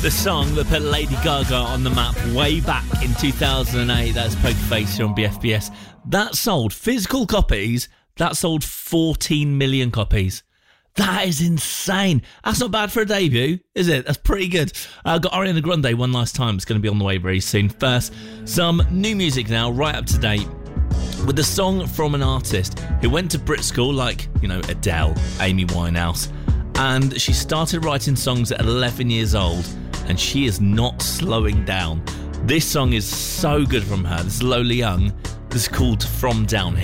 The song that put Lady Gaga on the map way back in 2008. That's Poker Face here on BFBS. That sold physical copies. That sold 14 million copies. That is insane. That's not bad for a debut, is it? That's pretty good. Got Ariana Grande one last time. It's going to be on the way very soon. First, some new music now, right up to date, with a song from an artist who went to Brit school, like, you know, Adele, Amy Winehouse, and she started writing songs at 11 years old, and she is not slowing down. This song is so good from her. This is Lola Young. This is called From Down Here.